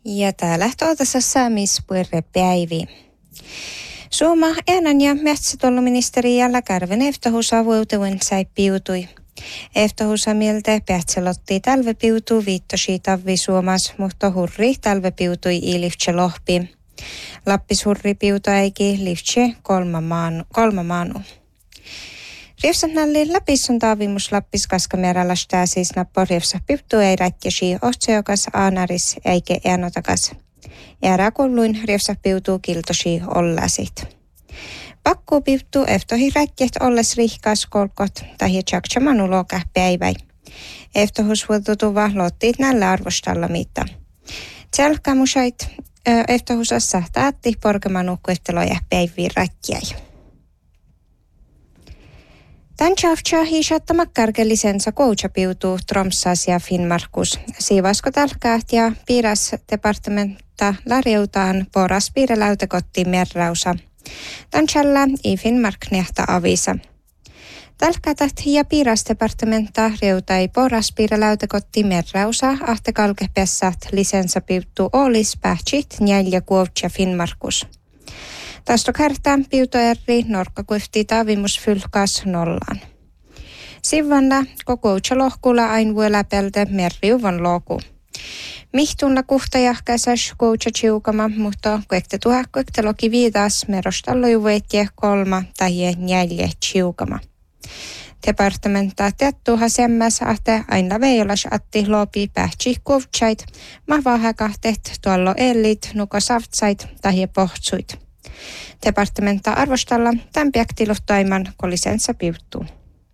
Ja täällä tuotassa saamispuirrepäivi. Suoma äänen ja metsätolloministeri Jalla Kärven eftohusa vuotuun säippiutui. Eftohusa mieltä pähtselotti talvepiutuu viittosi tavvi suomas, mutta hurri talvepiutui i liftse lohpi. Lappis hurri piutaiki liftse kolma maanu. Riefsatnalli Lappis on taavimus Lappis kaskamerällä siis nappo riefsa piuttuu ei rätkäsi ohtseokas aanaris eikä äänotakas. Äärä kulluin riefsa piutuu kiltosi ollasit. Pakku piuttuu eftohi rätkäht olles rihkas kolkot tai tjaktsamanu päiväi. Eftohus vuotutuva lottiit näillä arvostalla mitta. Tselkämusait eftohusassa taatti porkemanukku efteloja päiviin rätkäi. Tän tjavtja hiisattama kärkelisensa koutsapiutuu Tromsas ja Finnmarkus. Siivasko talkaat ja piiras departementa larjeutaan poras piirelautekotti merrausa. Tän tjalla i Finnmark nehta avisa. Talkaatat ja piiras departementa reutai poras piirelautekotti merrausa ahte kalkepessat lisensa piuttuu olis pähtsit njälja kuovtja Finnmarkus. Tästä kertaa piutoerri norkkakuifti taavimus fylkas nollaan. Sivanna kokoutsa lohkulla ain voi läpeltä merriuvan loku. Mihtunna kuhtajahkäsäs koutsa chiukama, mutta kuekte loki viitas merostallojuvetje 3 tai 4 chiukama. Departementa tettuha semmäs ahte aina veijolas atti lopi pähtsi kovtsait, mahvahäkahtet tuollo ellit, nuko savtsait tai pohtsuit. Departementa arvostalla tämän piaktiluhtaiman kolisensa piuttuu.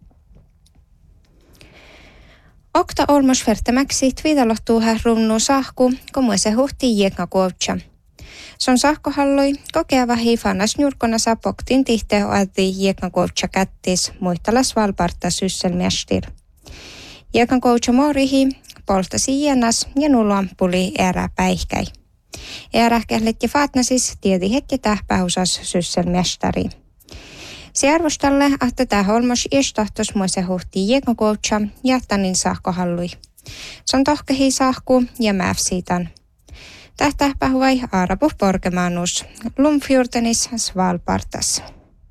Okta olmos vertämäksi tviidalohtuuha runnu sahku, komuese huhti jiekka kuovtsa. Son sahkohalloi kokeava hiifannas njurkona poktin tihte oadi jiekka kuovtsa kättis muittalas valparta sysselmästir. Jiekka kuovtsa morihi poltasi jienas ja nuluampuli erä päihkäi. Äärähkählet ja faatnasis tiedi hetki tähpähusas sysselmästari. Se arvostalle, että tämä olmos iestahtos muise huhti jiekokoutsa ja tanin sahkohallui. Se on tohkehi sahku ja mäfsiitan. Tähtähpähuai aarapuh porkemanus, lumfjurtenis svalpartas.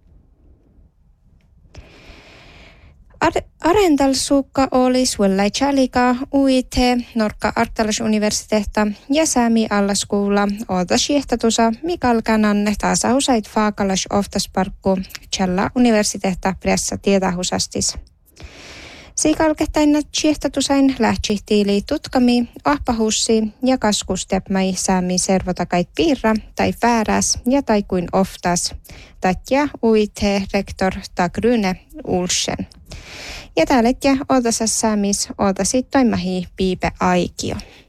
Arendalsukka oli suollai chalika UIT Norkka Artalasuniversitetta ja Säämi Allaskuulla oota siehtatusa Mikael Kananne taasahusait faakalas oftasparkku Challa Universitetta pressa tietähusastis. Siikalkehtaina siehtatusain lähtsihtiili tutkami, ahpahussi ja kaskustepmai Säämi servotakait piirra tai vääräs ja tai kuin oftas, tatja UIT-rektor Tagryne Ulsen. Ja täällä ootasa Säämis ootasi toimahi piipe aikio.